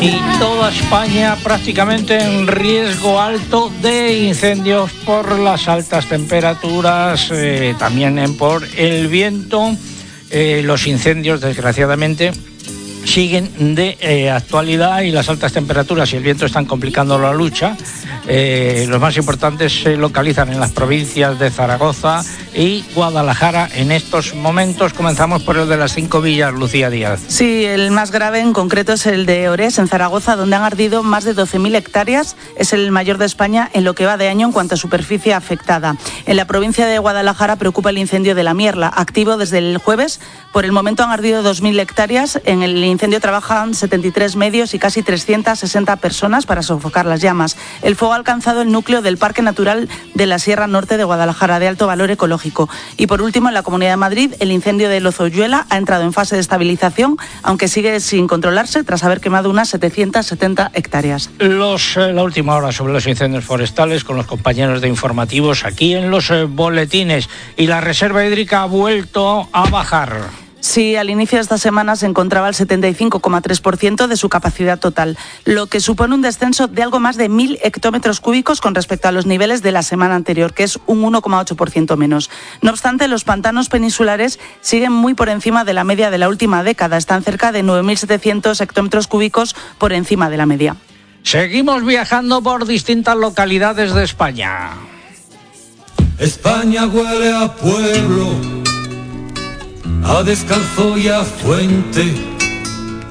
y toda España prácticamente en riesgo alto de incendios por las altas temperaturas, también por el viento. Los incendios, desgraciadamente, siguen de actualidad, y las altas temperaturas y el viento están complicando la lucha. Los más importantes se localizan en las provincias de Zaragoza y Guadalajara en estos momentos. Comenzamos por el de las 5 villas, Lucía Díaz. Sí, el más grave en concreto es el de Orés, en Zaragoza, donde han ardido más de 12.000 hectáreas. Es el mayor de España en lo que va de año en cuanto a superficie afectada. En la provincia de Guadalajara preocupa el incendio de la Mierla, activo desde el jueves. Por el momento han ardido 2.000 hectáreas. En el incendio trabajan 73 medios y casi 360 personas para sofocar las llamas. El fuego ha alcanzado el núcleo del Parque Natural de la Sierra Norte de Guadalajara, de alto valor ecológico. Y por último, en la Comunidad de Madrid, el incendio de Lozoyuela ha entrado en fase de estabilización, aunque sigue sin controlarse tras haber quemado unas 770 hectáreas. La última hora sobre los incendios forestales con los compañeros de informativos aquí en los boletines. Y la reserva hídrica ha vuelto a bajar. Sí, al inicio de esta semana se encontraba al 75,3% de su capacidad total, lo que supone un descenso de algo más de 1.000 hectómetros cúbicos con respecto a los niveles de la semana anterior, que es un 1,8% menos. No obstante, los pantanos peninsulares siguen muy por encima de la media de la última década. Están cerca de 9.700 hectómetros cúbicos por encima de la media. Seguimos viajando por distintas localidades de España. España huele a pueblo, a descalzo y a fuente.